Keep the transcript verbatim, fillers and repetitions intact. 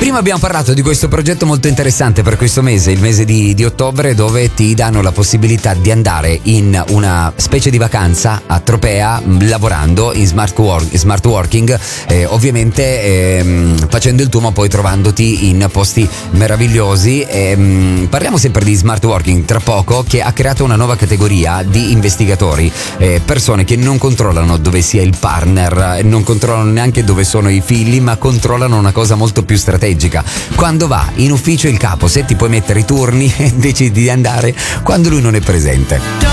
Prima abbiamo parlato di questo progetto molto interessante per questo mese, il mese di, di ottobre, dove ti danno la possibilità di andare in una specie di vacanza a Tropea lavorando in smart, work, smart working, eh, ovviamente ehm, facendo il tuo ma poi trovandoti in posti meravigliosi. Ehm, parliamo sempre di smart working tra poco, che ha creato una nuova categoria di investigatori, eh, persone che non controllano dove sia il partner, non controllano neanche dove sono i figli, ma controllano una cosa molto più strategica. Quando va in ufficio il capo, se ti puoi mettere i turni e decidi di andare quando lui non è presente.